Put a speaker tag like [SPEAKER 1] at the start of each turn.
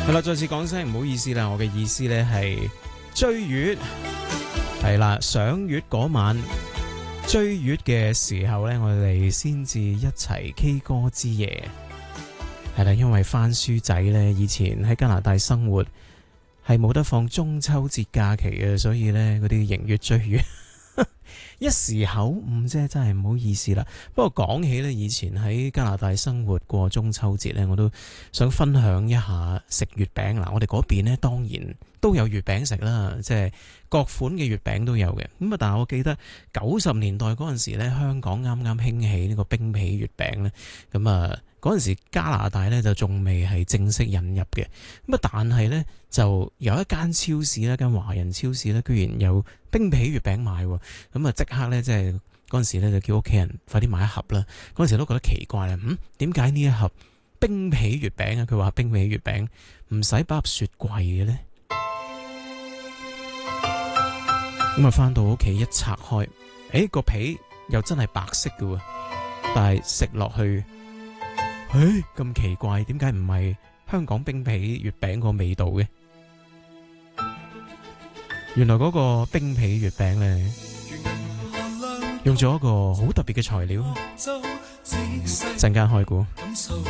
[SPEAKER 1] 係啦，再次講聲唔好意思啦，我嘅意思呢係追月，係啦，賞月嗰晚追月嘅時候呢，我哋先至一齊 K 歌之夜。係啦，因為番書仔呢，以前喺加拿大生活係冇得放中秋節假期嘅，所以呢嗰啲迎月追月一時口誤啫，真係唔好意思啦。不過講起呢，以前喺加拿大生活過中秋節呢，我都想分享一下食月餅。嗱，我哋嗰邊呢，當然都有月餅食啦，即係各款嘅月餅都有嘅。咁啊，但係我記得90年代嗰陣時呢，香港啱啱興起呢個冰皮月餅呢。咁啊嗰陣時加拿大呢就仲未係正式引入嘅。咁啊，但係呢，就有一間超市呢，間華人超市呢，居然有冰皮月餅賣喎。咁啊，即刻呢，即係嗰陣時呢就叫屋企人快啲買一盒啦。嗰陣時都覺得奇怪啦，點解呢一盒冰皮月餅啊？佢話冰皮月餅唔使擺入雪櫃嘅呢。咁啊，翻到屋企一拆開，個皮又真係白色嘅喎，但係食落去，咁奇怪，點解唔係香港冰皮月餅個味道嘅？原來嗰個冰皮月餅呢，用咗一個好特別嘅材料，陣間開估。